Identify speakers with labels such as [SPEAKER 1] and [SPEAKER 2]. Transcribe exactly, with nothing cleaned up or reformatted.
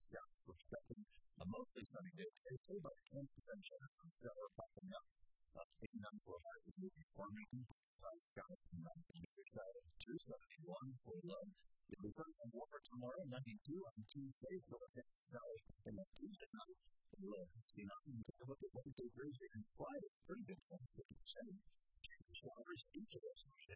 [SPEAKER 1] sky. We're expecting a mostly sunny day today, so about a twenty percent chance of shower popping up. Uh, eighty-nine for highs is moving Farmington. Cloud sky tonight. Bigger side of two seventy-one for low. It'll be sunny and warmer tomorrow, ninety-two on Tuesday, so we'll get some showers popping up Tuesday night. Low sixty-nine. And take a look at Wednesday, Thursday, and Friday. Pretty good chance, fifty percent. Showers each of those three